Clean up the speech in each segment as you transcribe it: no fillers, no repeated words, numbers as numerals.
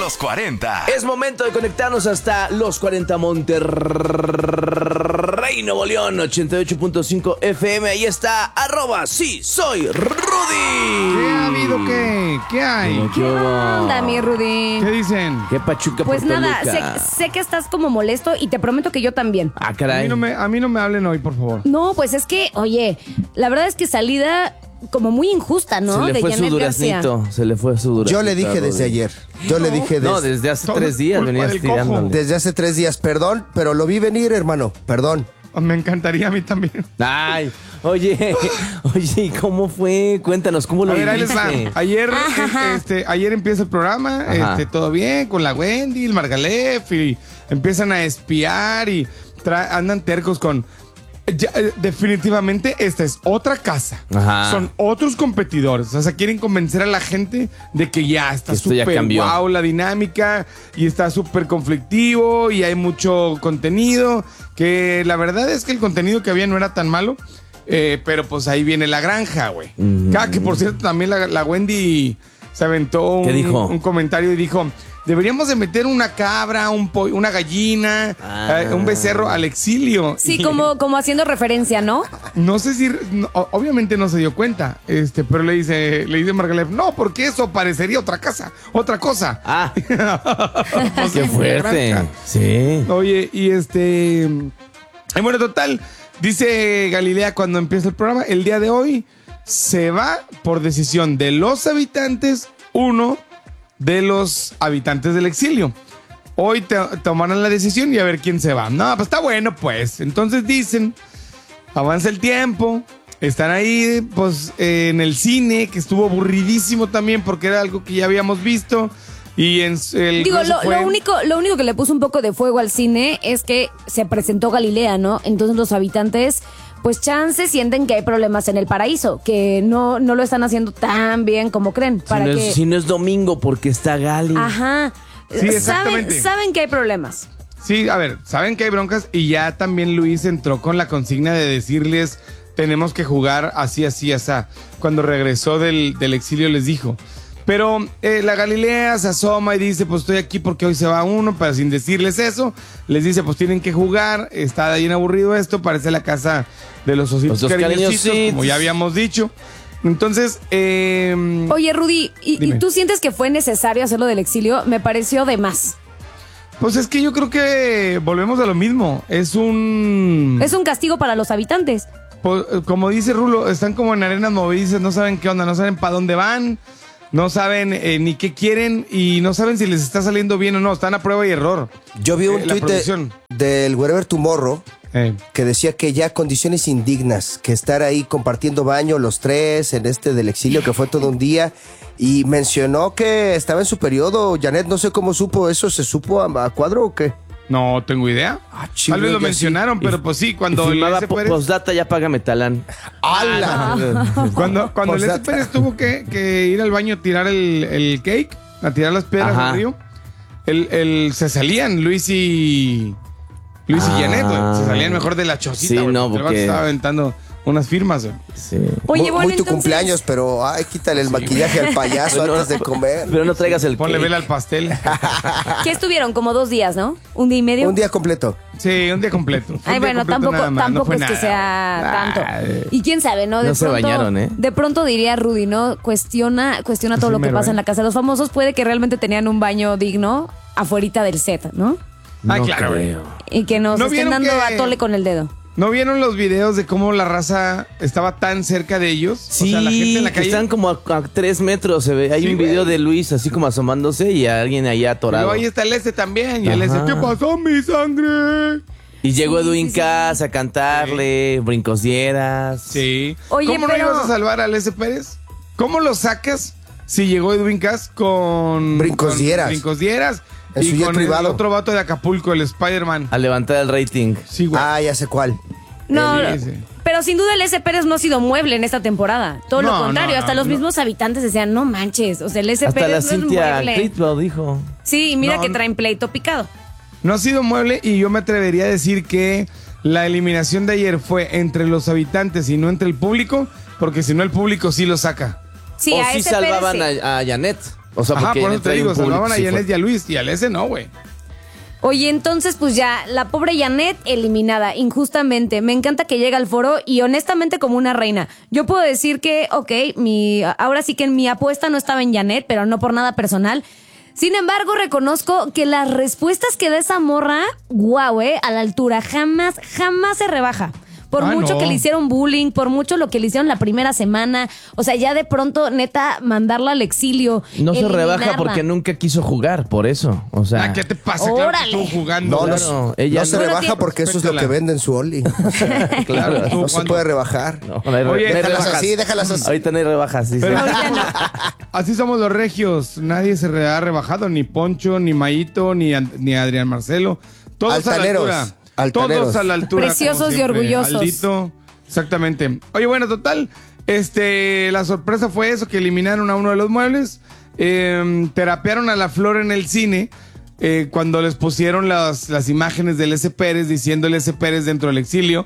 Los 40. Es momento de conectarnos hasta Los 40 Monterrey, Nuevo León, 88.5 FM. Ahí está, @sí soy Rudy. ¿Qué ha habido qué? ¿Qué hay? ¿Qué onda, mi Rudy? ¿Qué dicen? ¿Qué pachuca Pues por nada, Toluca? sé que estás como molesto y te prometo que yo también. Ah, caray. A mí no me hablen hoy, por favor. No, pues es que, oye, la verdad es que salida como muy injusta, ¿no? Se le fue Janet su García. duraznito. Se le fue su duraznito. Yo le dije desde ayer. Yo le dije No, desde hace Todo 3 días culpa venías del cojo. tirándole. desde hace 3 días. Perdón, pero lo vi venir, hermano. Perdón. Me encantaría a mí también. Ay, oye, ¿y cómo fue? Cuéntanos, ¿cómo lo A ver, ahí les va. viviste? Ayer empieza el programa, Ajá. todo bien, con la Wendy, el Margalef, y empiezan a espiar y andan tercos con... definitivamente esta es otra casa. Ajá. Son otros competidores. O sea, quieren convencer a la gente de que ya está Que esto ya súper cambió. guau la dinámica y está súper conflictivo y hay mucho contenido. Que la verdad es que el contenido que había no era tan malo. Pero pues ahí viene la granja, güey. Que por cierto, también la Wendy se aventó ¿Qué dijo? un comentario y dijo: deberíamos de meter una cabra, un pollo, una gallina, un becerro al exilio. Sí, Y como haciendo referencia, ¿no? no sé si, obviamente no se dio cuenta, pero le dice Margalef, no, porque eso parecería otra cosa. Ah, Pues qué sí, fuerte. granja. Sí. Oye, y bueno, total, dice Galilea cuando empieza el programa, el día de hoy se va por decisión de los habitantes, uno de los habitantes del exilio. Hoy tomarán la decisión y a ver quién se va. No, pues está bueno, pues. Entonces dicen, avanza el tiempo, están ahí, pues, en el cine, que estuvo aburridísimo también porque era algo que ya habíamos visto. Y el Digo, grueso fue- lo único que le puso un poco de fuego al cine es que se presentó Galilea, ¿no? Entonces los habitantes, pues chance sienten que hay problemas en el paraíso, que no lo están haciendo tan bien como creen. Si no es domingo porque está Gali. Ajá. Sí, exactamente. Saben que hay problemas. Sí, a ver, saben que hay broncas y ya también Luis entró con la consigna de decirles, tenemos que jugar así, así, así. Cuando regresó del exilio les dijo. Pero la Galilea se asoma y dice, pues estoy aquí porque hoy se va uno, pero sin decirles eso, les dice, pues tienen que jugar, está bien aburrido esto, parece la casa de los ositos Los dos cariñositos, cariñositos. como ya habíamos dicho. Entonces, Oye, Rudy, ¿y Dime. tú sientes que fue necesario hacerlo del exilio? Me pareció de más. pues es que yo creo que volvemos a lo mismo. Es un castigo para los habitantes. Pues, como dice Rulo, están como en arenas movedizas, no saben qué onda, no saben para dónde van, no saben ni qué quieren y no saben si les está saliendo bien o no, están a prueba y error. Yo vi un La tuit producción. del Wherever Tomorrow que decía que ya condiciones indignas, que estar ahí compartiendo baño los tres en del exilio, que fue todo un día, y mencionó que estaba en su periodo. Janet, no sé cómo supo eso, ¿se supo a cuadro o qué? No tengo idea. chido, Tal vez lo ya mencionaron, sí. pero pues sí, cuando Y el firmaba S. Pérez, postdata, ya págame talán. ¡Hala! cuando el S. Postdata. Pérez tuvo que ir al baño a tirar el cake, a tirar las piedras Ajá. al río, se salían Luis y Janet, güey. Se salían mejor de la chocita, Sí, güey, no, el vato porque- estaba aventando unas firmas, güey. Sí. Oye, muy, bueno, muy tu entonces, cumpleaños, pero quítale el maquillaje al payaso Pero antes de comer. Pero no traigas el Ponle cake. vela al pastel. ¿qué estuvieron? Como 2 días, ¿no? ¿Un día y medio? Un día completo. Sí, un día completo. Fue Ay, un día bueno, completo nada más, no tampoco fue es que nada. sea tanto. Ay. Y quién sabe, ¿no? No se bañaron, ¿eh? De pronto diría Rudy, ¿no? Cuestiona todo lo que mero, pasa ¿eh? en la casa de los famosos. Puede que realmente tenían un baño digno afuerita del set, ¿no? Ah, No claro, güey. creo. Y que nos ¿No estén vieron dando que- a tole con el dedo. ¿No vieron los videos de cómo la raza estaba tan cerca de ellos? Sí, o sea, la gente en la que calle. están como a 3 metros. Se ve. Hay Sí, un güey. video de Luis así como asomándose y alguien ahí atorado. Pero ahí está el S también. Y el S, Ajá. ¿qué pasó, mi sangre? Y llegó Sí, Edwin sí, sí. Cass a cantarle, brincos dieras. Sí. Oye, ¿Cómo no pero- ibas a salvar al S Pérez? ¿Cómo lo sacas si llegó Edwin Cass con Brincos dieras. Brincos dieras En su y jet con privado. el otro vato de Acapulco, el Spider-Man? A levantar el rating. Sí, güey. Ya sé cuál. No, Ese. pero sin duda el S. Pérez no ha sido mueble en esta temporada. Todo lo No, contrario, no, hasta no, los no. mismos habitantes decían, no manches, o sea, el S. Hasta la Pérez no es Cintia mueble. Critwell dijo. Sí, y mira No, que no. traen pleito picado. No ha sido mueble y yo me atrevería a decir que la eliminación de ayer fue entre los habitantes y no entre el público, porque si no el público sí lo saca. Sí, o a sí ese salvaban Pérez, sí. a Janet. O sea, Ajá, porque por eso te trae un digo, público salvaban a sí Janet fuerte. y a Luis, y al ese no, güey. Oye, entonces pues ya, la pobre Janet eliminada, injustamente. Me encanta que llegue al foro y honestamente como una reina. Yo puedo decir que, ahora sí que mi apuesta no estaba en Janet, pero no por nada personal. Sin embargo, reconozco que las respuestas que da esa morra, a la altura, jamás se rebaja. Por mucho no. que le hicieron bullying, por mucho lo que le hicieron la primera semana. O sea, ya de pronto, neta, mandarla al exilio. No se rebaja eliminarla. porque nunca quiso jugar, por eso. O sea, ¿Qué te pasa? Claro que Órale. estuvo jugando. No, claro, ella no se no- rebaja porque eso es lo que venden su Oli. claro. Tú, No se cuando- puede rebajar. No, no hay, Oye, no hay déjalas rebajas. así, déjalas así. Ahorita no hay rebajas, sí. Pero- sí. Así somos los regios. Nadie se ha rebajado. Ni Poncho, ni Mayito, ni Adrián Marcelo. Todos Altaneros, a la altura. altaneros. Todos a la altura. Preciosos como y siempre. orgullosos. Aldito. Exactamente. Oye, bueno, total. La sorpresa fue eso, que eliminaron a uno de los muebles. Terapearon a la Flor en el cine. Cuando les pusieron las imágenes del S. Pérez, diciendo el S. Pérez dentro del exilio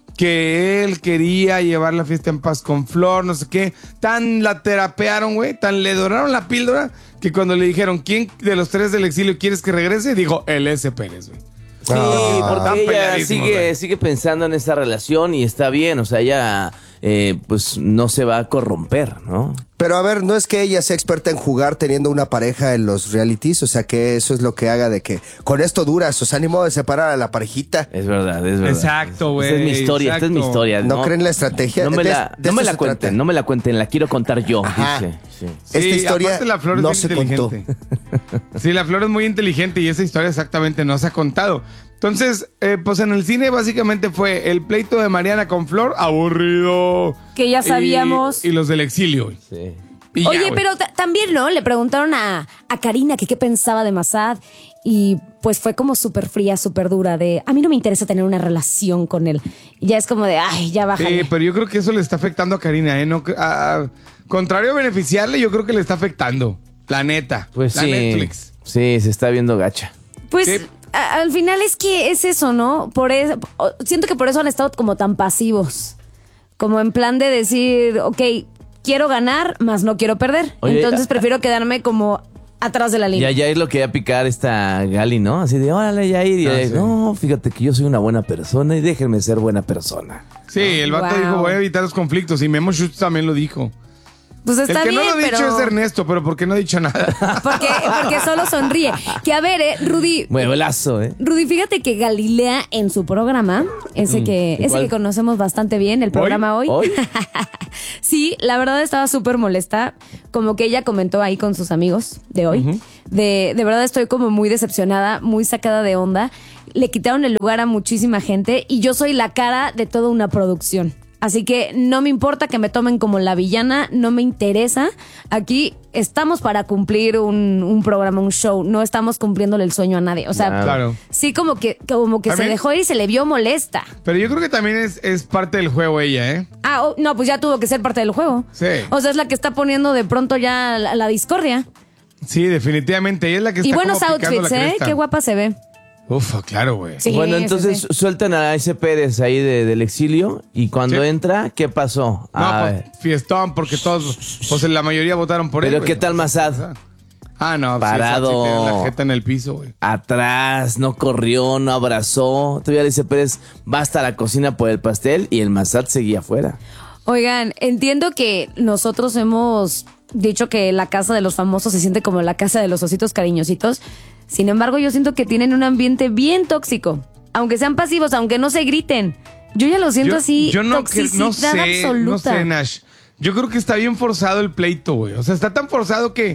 que él quería llevar la fiesta en paz con Flor, no sé qué. Tan la terapearon, güey, tan le doraron la píldora, que cuando le dijeron, ¿quién de los tres del exilio quieres que regrese? Dijo, el S. Pérez, güey. Sí, Tan porque ella peleadísimos, güey. sigue pensando en esa relación y está bien. O sea, ella pues no se va a corromper, ¿no? Pero a ver, no es que ella sea experta en jugar teniendo una pareja en los realities, o sea que eso es lo que haga de que con esto duras, o sea, ni modo de separar a la parejita. Es verdad, es verdad. Exacto, güey, Esta es mi historia, esta es mi exacto. historia. ¿No creen la estrategia? No me De la, esto no me la se cuenten, trata. no me la cuenten, la quiero contar yo, Ajá. dice. Sí. Esta Sí, historia aparte la Flor es no bien se contó. inteligente. Sí, la Flor es muy inteligente y esa historia exactamente no se ha contado. Entonces, pues en el cine básicamente fue el pleito de Mariana con Flor, aburrido. Que ya sabíamos. Y los del exilio. Güey. Sí. Y ya, Oye, güey. pero también, ¿no? Le preguntaron a Karina que qué pensaba de Massad y pues fue como súper fría, súper dura de, a mí no me interesa tener una relación con él. Y ya es como de, ay, ya bájale. Sí, pero yo creo que eso le está afectando a Karina, ¿eh? No, contrario a beneficiarle, yo creo que le está afectando. La neta. Pues la sí. Netflix. Sí, se está viendo gacha. Pues Sí. al final es que es eso, ¿no? Siento que por eso han estado como tan pasivos. Como en plan de decir, ok, quiero ganar, más no quiero perder. Oye, Entonces prefiero quedarme como atrás de la Y línea. a Jair lo quería picar esta Gali, ¿no? Así de, órale, Jair. Y Jair, sí. no, fíjate que yo soy una buena persona y déjenme ser buena persona. Sí, el vato Wow. dijo, voy a evitar los conflictos. Y Memo Schutz también lo dijo. Pues está el que bien, no lo ha dicho pero... es Ernesto, pero ¿por qué no ha dicho nada? Porque solo sonríe. Que a ver, Rudy... Mueblazo, ¿eh? Rudy, fíjate que Galilea en su programa, ese que ¿Cuál? conocemos bastante bien, el programa hoy. ¿Hoy? Sí, la verdad estaba súper molesta. Como que ella comentó ahí con sus amigos de hoy. De verdad estoy como muy decepcionada, muy sacada de onda. Le quitaron el lugar a muchísima gente y yo soy la cara de toda una producción. Así que no me importa que me tomen como la villana, no me interesa. Aquí estamos para cumplir un programa, un show. No estamos cumpliéndole el sueño a nadie. O sea, Claro. sí como que se También- dejó ir y se le vio molesta. Pero yo creo que también es parte del juego ella, ¿eh? No, pues ya tuvo que ser parte del juego. Sí. O sea, es la que está poniendo de pronto ya la discordia. Sí, definitivamente. Ella es la que está Y buenos como picando outfits, la ¿eh? cresta. Qué guapa se ve. Ufa, claro, güey. Sí, Bueno, sí, entonces sí. sueltan a ese Pérez ahí del exilio y cuando Sí. entra, ¿qué pasó? No, A pues, ver. fiestón, porque todos, pues la mayoría votaron por él. Pero güey. ¿qué tal Massad? Ah, no, Parado. Sí, tiene la jeta en el piso, güey. Atrás, no corrió, no abrazó. Todavía le dice Pérez, va hasta la cocina por el pastel y el Massad seguía afuera. Oigan, entiendo que nosotros hemos dicho que la casa de los famosos se siente como la casa de los ositos cariñositos. Sin embargo, yo siento que tienen un ambiente bien tóxico. Aunque sean pasivos, aunque no se griten. Yo ya lo siento así, toxicidad absoluta. No sé, Nash. Yo creo que está bien forzado el pleito, güey. O sea, está tan forzado que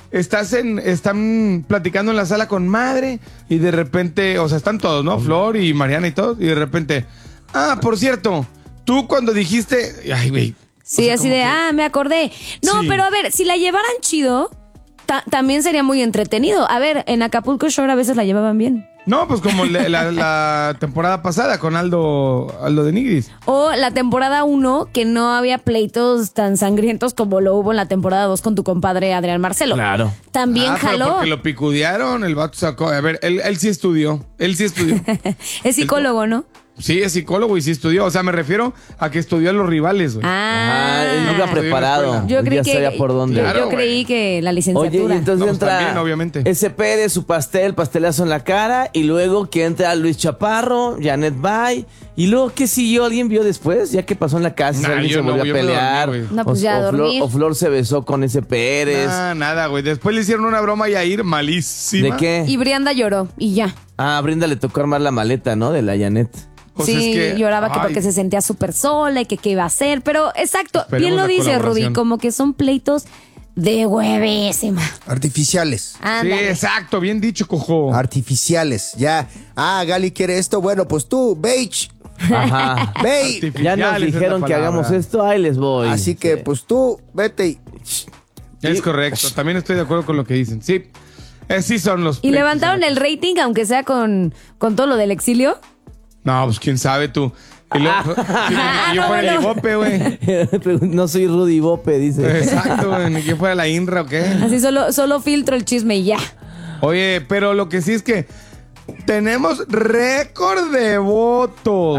están platicando en la sala con madre y de repente, o sea, están todos, ¿no? Flor y Mariana y todos. Y de repente, por cierto, tú cuando dijiste, ay, güey. Sí, o sea, así como de, que- me acordé. No, Sí. pero a ver, si la llevaran chido, también sería muy entretenido. A ver, en Acapulco Shore a veces la llevaban bien. No, pues como la temporada pasada con Aldo de Nigris. O la temporada 1, que no había pleitos tan sangrientos como lo hubo en la temporada 2 con tu compadre Adrián Marcelo. Claro. También Pero jaló. porque lo picudearon, el vato sacó. A ver, él sí estudió. Él sí estudió. Es psicólogo, ¿no? Sí, es psicólogo y sí estudió. O sea, me refiero a que estudió a los rivales, güey. Él iba preparado. Yo creí ya sabía por dónde. Claro, yo creí que la licenciatura. Oye, y entonces No, entra también, obviamente. SP de su pastelazo en la cara, y luego que entra Luis Chaparro, Janet Bay, y luego ¿qué siguió? ¿Alguien vio después? Ya que pasó en la casa, Nah, alguien yo se no, volvió yo a me pelear. dormí, güey. No, pues ya a dormir. O Flor se besó con ese Pérez. Nada, güey. Después le hicieron una broma a Yair malísima. ¿De qué? Y Brianda lloró y ya. A Brinda le tocó armar la maleta, ¿no? De la Janet. Pues sí, es que, lloraba que ay, porque se sentía súper sola y que qué iba a hacer. Pero exacto, Esperemos bien lo la dice Rudy, colaboración. como que son pleitos de huevísima. Artificiales. Sí, Ándale. exacto. Bien dicho, cojo. Artificiales, ya. Gali quiere esto, bueno, pues tú, beige, Ajá. ve. Ya nos Artificiales es dijeron la que palabra. hagamos esto, ahí les voy. Así que, Sí. pues tú, vete y... Es correcto. También estoy de acuerdo con lo que dicen. Sí. Sí son los Y pleitos. levantaron el rating, aunque sea con todo lo del exilio. No, pues quién sabe tú. Y luego, yo no, fuera el bueno. Ibope, güey. No soy Rudy Bope, dice. Exacto, güey. Ni que fuera la INRA o qué. Así solo filtro el chisme y ya. Oye, pero lo que sí es que tenemos récord de votos.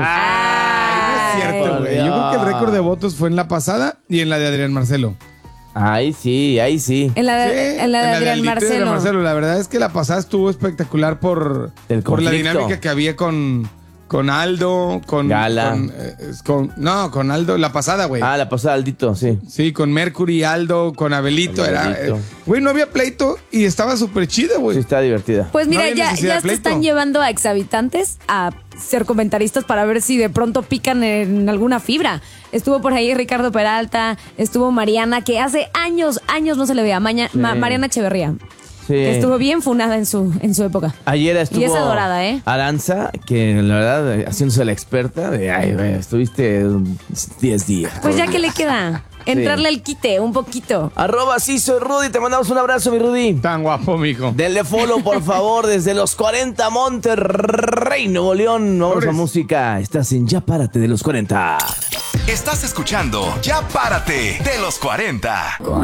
No es cierto, por güey. Yo creo que el récord de votos fue en la pasada y en la de Adrián Marcelo. Ahí sí, ahí sí. En la Sí, de, en la de Adrián Aldito y Adrián Marcelo. La verdad es que la pasada estuvo espectacular por El la conflicto. dinámica que había con Aldo, con Gala. con Aldo, la pasada, güey. La pasada, Aldito, sí. Sí, con Mercury, Aldo, con Abelito. Con Abelito. Güey, no había pleito y estaba súper chida, güey. Sí, está divertida. Pues mira, No había ya necesidad de se pleito. están llevando a exhabitantes a ser comentaristas para ver si de pronto pican en alguna fibra. Estuvo por ahí Ricardo Peralta, estuvo Mariana, que hace años no se le veía. Mariana Echeverría. Sí. Que estuvo bien funada en su época. Ayer estuvo Y es adorada, ¿eh? Aranza, que la verdad, haciéndose la experta, de ay, güey, estuviste 10 días. Pues ya que le queda, entrarle al quite un poquito. @ sí soy Rudy, te mandamos un abrazo, mi Rudy. Tan guapo, mijo. Denle follow, por favor, desde los 40 Monterrey, Nuevo León. Vamos a Sobres. música. Estás en Ya Párate de los 40. Estás escuchando Ya Párate de los 40.